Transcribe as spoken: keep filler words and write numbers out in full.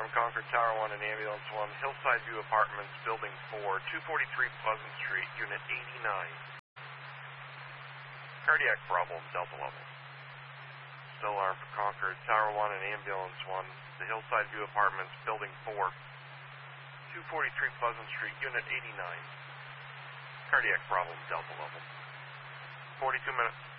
alarm, Concord Tower one and Ambulance one, Hillside View Apartments, Building four, two forty-three Pleasant Street, Unit eighty-nine. Cardiac problem, Delta level. Still alarm for Concord Tower one and Ambulance one, the Hillside View Apartments, Building four, two forty-three Pleasant Street, Unit eighty-nine. Cardiac problem, Delta level. forty-two minutes.